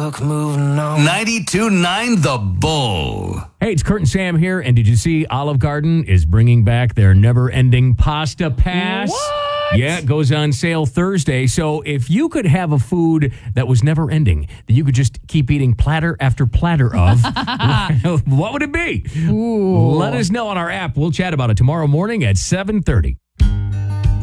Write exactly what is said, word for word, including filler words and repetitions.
fuck moving on. ninety-two point nine The Bull. Hey, it's Kurt and Sam here, and did you see Olive Garden is bringing back their never-ending Pasta Pass? What? Yeah, it goes on sale Thursday. So if you could have a food that was never-ending, that you could just keep eating platter after platter of, what would it be? Ooh. Let us know on our app. We'll chat about it tomorrow morning at seven thirty.